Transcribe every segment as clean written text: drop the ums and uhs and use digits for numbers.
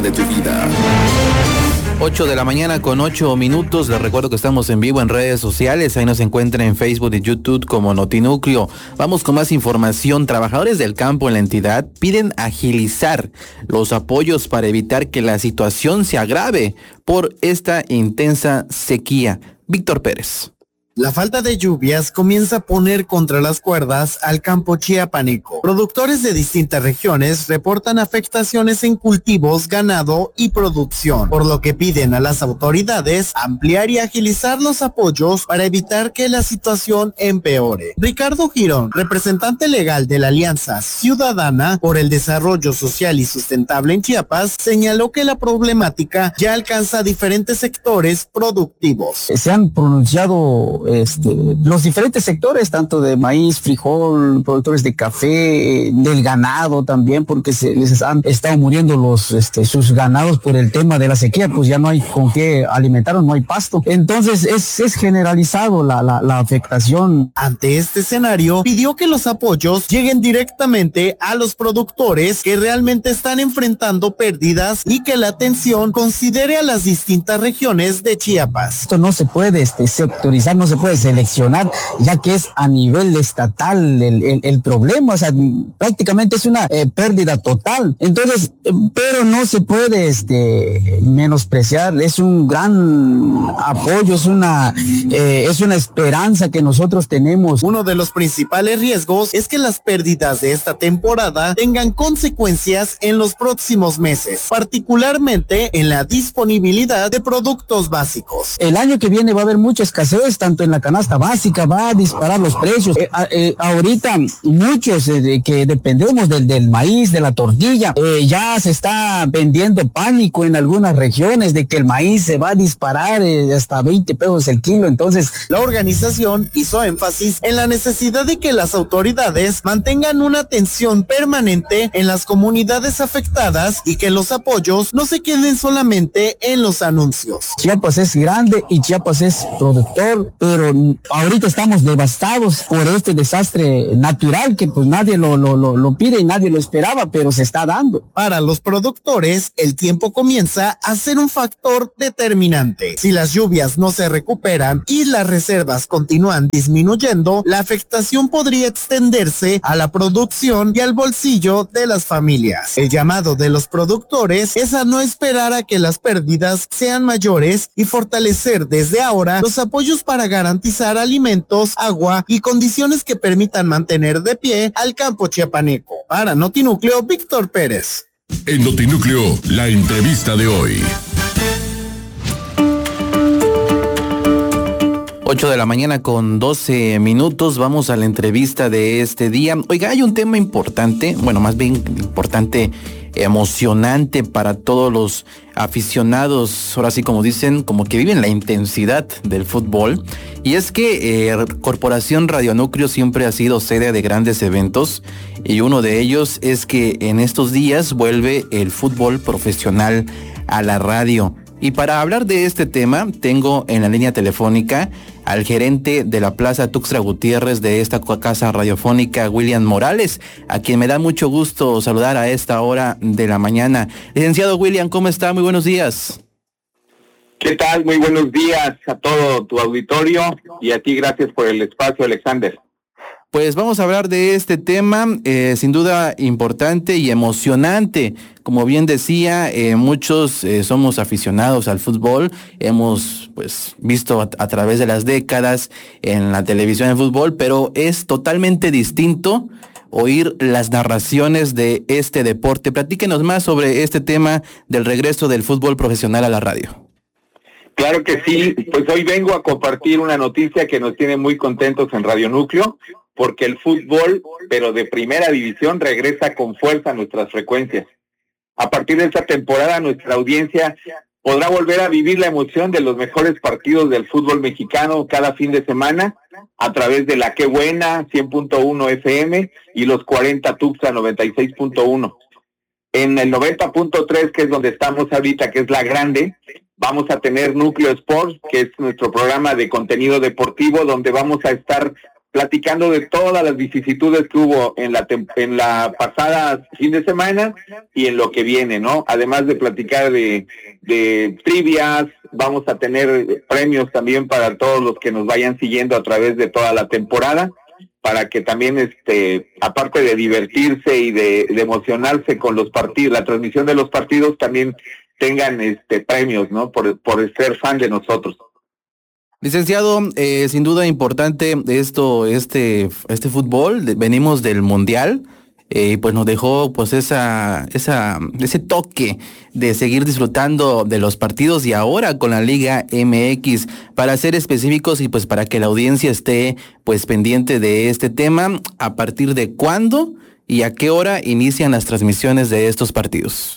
de tu vida. 8 de la mañana con 8 minutos. Les recuerdo que estamos en vivo en redes sociales. Ahí nos encuentran en Facebook y YouTube como Notinúcleo. Vamos con más información. Trabajadores del campo en la entidad piden agilizar los apoyos para evitar que la situación se agrave por esta intensa sequía. Víctor Pérez. La falta de lluvias comienza a poner contra las cuerdas al campo chiapaneco. Productores de distintas regiones reportan afectaciones en cultivos, ganado y producción, por lo que piden a las autoridades ampliar y agilizar los apoyos para evitar que la situación empeore. Ricardo Girón, representante legal de la Alianza Ciudadana por el Desarrollo Social y Sustentable en Chiapas, señaló que la problemática ya alcanza a diferentes sectores productivos. Se han pronunciado los diferentes sectores, tanto de maíz, frijol, productores de café, del ganado también, porque se les han estado muriendo sus ganados por el tema de la sequía, pues ya no hay con qué alimentarlos, no hay pasto. Entonces es generalizado la afectación. Ante este escenario, pidió que los apoyos lleguen directamente a los productores que realmente están enfrentando pérdidas y que la atención considere a las distintas regiones de Chiapas. Esto no se puede sectorizar, no se puede seleccionar, ya que es a nivel estatal el problema, o sea, prácticamente es una pérdida total. Entonces, pero no se puede menospreciar, es un gran apoyo, es una esperanza que nosotros tenemos. Uno de los principales riesgos es que las pérdidas de esta temporada tengan consecuencias en los próximos meses, particularmente en la disponibilidad de productos básicos. El año que viene va a haber mucha escasez, tanto en la canasta básica, va a disparar los precios. Ahorita muchos que dependemos del maíz, de la tortilla, ya se está vendiendo pánico en algunas regiones de que el maíz se va a disparar hasta 20 pesos el kilo. Entonces, la organización hizo énfasis en la necesidad de que las autoridades mantengan una atención permanente en las comunidades afectadas y que los apoyos no se queden solamente en los anuncios. Chiapas es grande y Chiapas es productor, pero ahorita estamos devastados por este desastre natural que pues nadie lo pide y nadie lo esperaba, pero se está dando. Para los productores, el tiempo comienza a ser un factor determinante. Si las lluvias no se recuperan y las reservas continúan disminuyendo, la afectación podría extenderse a la producción y al bolsillo de las familias. El llamado de los productores es a no esperar a que las pérdidas sean mayores y fortalecer desde ahora los apoyos para garantizar alimentos, agua y condiciones que permitan mantener de pie al campo chiapaneco. Para Notinúcleo, Víctor Pérez. En Notinúcleo, la entrevista de hoy. 8 de la mañana con 12 minutos. Vamos a la entrevista de este día. Oiga, hay un tema importante, bueno, más bien importante, emocionante para todos los aficionados, ahora sí como dicen, como que viven la intensidad del fútbol. Y es que Corporación Radionúcleo siempre ha sido sede de grandes eventos y uno de ellos es que en estos días vuelve el fútbol profesional a la radio. Y para hablar de este tema, tengo en la línea telefónica al gerente de la Plaza Tuxtla Gutiérrez de esta casa radiofónica, William Morales, a quien me da mucho gusto saludar a esta hora de la mañana. Licenciado William, ¿cómo está? Muy buenos días. ¿Qué tal? Muy buenos días a todo tu auditorio y a ti gracias por el espacio, Alexander. Pues vamos a hablar de este tema, sin duda importante y emocionante. Como bien decía, muchos somos aficionados al fútbol, hemos pues visto a través de las décadas en la televisión el fútbol, pero es totalmente distinto oír las narraciones de este deporte. Platíquenos más sobre este tema del regreso del fútbol profesional a la radio. Claro que sí, pues hoy vengo a compartir una noticia que nos tiene muy contentos en Radionúcleo, porque el fútbol, pero de primera división, regresa con fuerza a nuestras frecuencias. A partir de esta temporada, nuestra audiencia podrá volver a vivir la emoción de los mejores partidos del fútbol mexicano cada fin de semana a través de la Qué Buena 100.1 FM y los 40 Tuxtla 96.1. En el 90.3, que es donde estamos ahorita, que es la grande, vamos a tener Núcleo Sports, que es nuestro programa de contenido deportivo, donde vamos a estar platicando de todas las vicisitudes que hubo en la pasada fin de semana y en lo que viene, ¿no? Además de platicar de trivias, vamos a tener premios también para todos los que nos vayan siguiendo a través de toda la temporada, para que también, aparte de divertirse y de emocionarse con los partidos, la transmisión de los partidos, también tengan premios, ¿no? Por ser fan de nosotros. Licenciado, sin duda importante este fútbol, venimos del Mundial, pues nos dejó pues ese toque de seguir disfrutando de los partidos y ahora con la Liga MX, para ser específicos y pues para que la audiencia esté pues pendiente de este tema, ¿a partir de cuándo y a qué hora inician las transmisiones de estos partidos?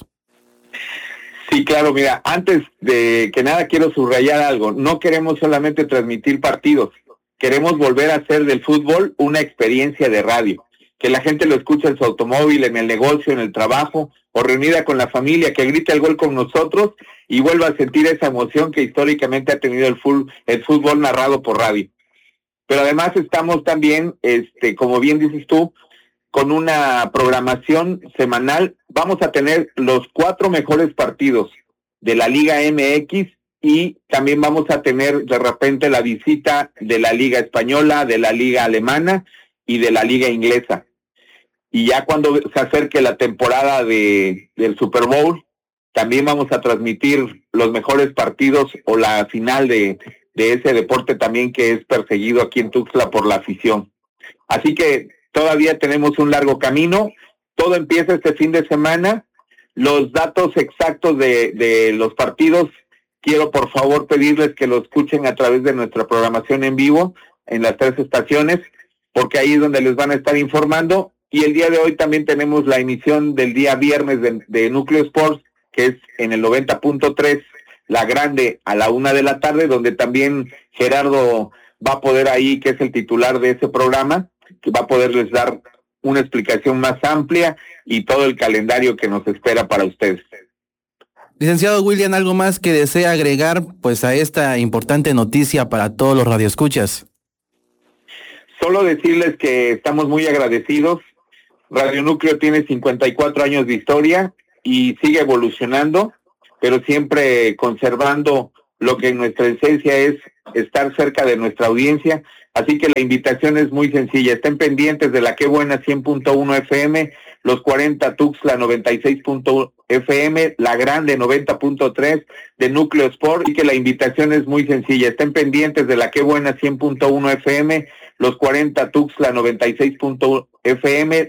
Sí, claro, mira, antes de que nada quiero subrayar algo. No queremos solamente transmitir partidos, queremos volver a hacer del fútbol una experiencia de radio, que la gente lo escuche en su automóvil, en el negocio, en el trabajo, o reunida con la familia, que grite el gol con nosotros y vuelva a sentir esa emoción que históricamente ha tenido el fútbol narrado por radio. Pero además estamos también, como bien dices tú, con una programación semanal. Vamos a tener los 4 mejores partidos de la Liga MX y también vamos a tener de repente la visita de la Liga Española, de la Liga Alemana y de la Liga Inglesa. Y ya cuando se acerque la temporada del Super Bowl, también vamos a transmitir los mejores partidos o la final de ese deporte también que es perseguido aquí en Tuxtla por la afición. Así que todavía tenemos un largo camino. Todo empieza este fin de semana. Los datos exactos de los partidos, quiero por favor pedirles que lo escuchen a través de nuestra programación en vivo en las 3 estaciones, porque ahí es donde les van a estar informando. Y el día de hoy también tenemos la emisión del día viernes de Núcleo Sports, que es en el 90.3, La Grande, a la 1 de la tarde, donde también Gerardo va a poder ahí, que es el titular de ese programa, que va a poderles dar una explicación más amplia y todo el calendario que nos espera para ustedes. Licenciado William, ¿algo más que desea agregar pues a esta importante noticia para todos los radioescuchas? Solo decirles que estamos muy agradecidos. Radio Núcleo tiene 54 años de historia y sigue evolucionando, pero siempre conservando lo que en nuestra esencia es estar cerca de nuestra audiencia. Así que la invitación es muy sencilla. Estén pendientes de la Qué Buena 100.1 FM, los 40 Tuxtla 96.1 FM, La Grande 90.3 de Núcleo Sport. Y que la invitación es muy sencilla. Estén pendientes de la Qué Buena 100.1 FM, los 40 Tuxtla 96.1 FM,